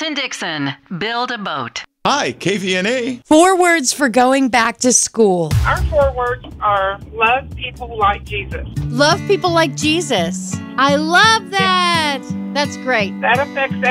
Winn-Dixon, build a boat. Hi, KVNA. 4 words for going back to school. Our 4 words are love people like Jesus. Love people like Jesus. I love that. That's great. That affects